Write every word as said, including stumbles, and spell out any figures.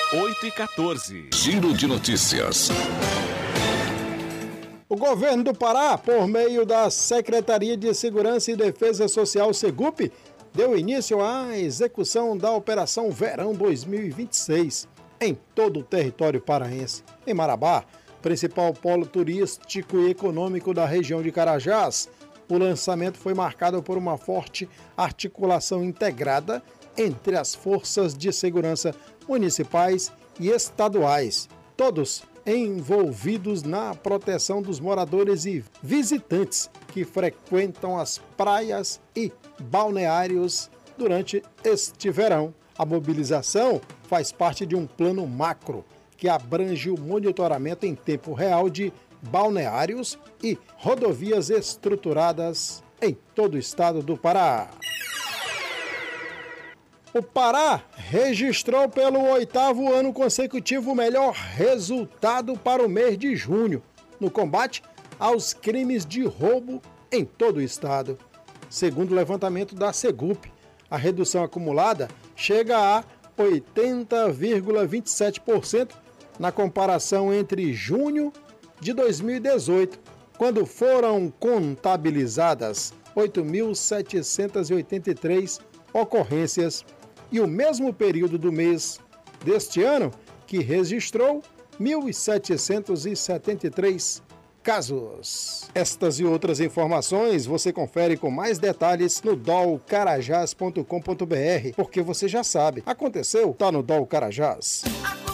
oito e quatorze. Giro de notícias. O governo do Pará, por meio da Secretaria de Segurança e Defesa Social, SEGUP, deu início à execução da Operação Verão dois mil e vinte e seis em todo o território paraense. Em Marabá, principal polo turístico e econômico da região de Carajás, o lançamento foi marcado por uma forte articulação integrada entre as forças de segurança municipais e estaduais, todos envolvidos na proteção dos moradores e visitantes que frequentam as praias e balneários durante este verão. A mobilização faz parte de um plano macro que abrange o monitoramento em tempo real de balneários e rodovias estruturadas em todo o estado do Pará. O Pará registrou pelo oitavo ano consecutivo o melhor resultado para o mês de junho no combate aos crimes de roubo em todo o estado. Segundo o levantamento da SEGUP, a redução acumulada chega a oitenta vírgula vinte e sete por cento na comparação entre junho de dois mil e dezoito, quando foram contabilizadas oito mil setecentas e oitenta e três ocorrências, e o mesmo período do mês deste ano, que registrou mil setecentos e setenta e três casos. Estas e outras informações você confere com mais detalhes no dol carajás ponto com ponto br, porque você já sabe, aconteceu, tá no Dol Carajás.